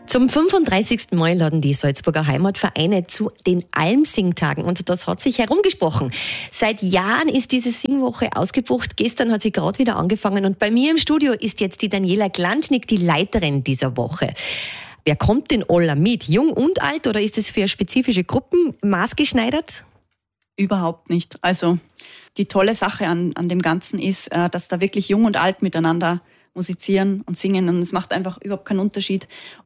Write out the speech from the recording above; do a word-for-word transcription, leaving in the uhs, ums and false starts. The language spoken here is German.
Zum fünfunddreißigsten Mal laden die Salzburger Heimatvereine zu den Almsingtagen und das hat sich herumgesprochen. Seit Jahren ist diese Singwoche ausgebucht. Gestern hat sie gerade wieder angefangen und bei mir im Studio ist jetzt die Daniela Glanschnick, die Leiterin dieser Woche. Wer kommt denn alle mit? Jung und alt oder ist es für spezifische Gruppen maßgeschneidert? Überhaupt nicht. Also die tolle Sache an, an dem Ganzen ist, dass da wirklich Jung und Alt miteinander musizieren und singen und es macht einfach überhaupt keinen Unterschied,